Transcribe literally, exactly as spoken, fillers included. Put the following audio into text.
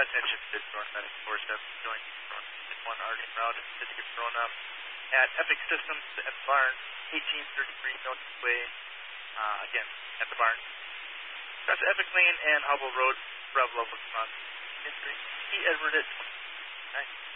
attention to North Medic four seven joint from one Arden route and city of Corona at Epic Systems at the barn, eighteen thirty-three Milky Way, uh, again, at the barn. That's Epic Lane and Hubble Road, Bravo Level Command. T. Edward at twenty. Nice.